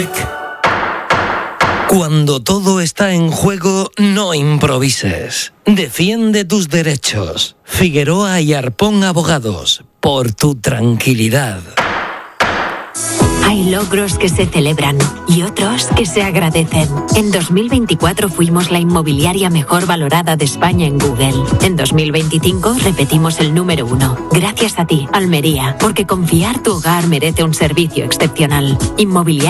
Cuando todo está en juego, no improvises. Defiende tus derechos. Figueroa y Arpón Abogados. Por tu tranquilidad. Hay logros que se celebran y otros que se agradecen. En 2024 fuimos la inmobiliaria mejor valorada de España en Google. En 2025 repetimos el número 1. Gracias a ti, Almería, porque confiar tu hogar merece un servicio excepcional. Inmobiliaria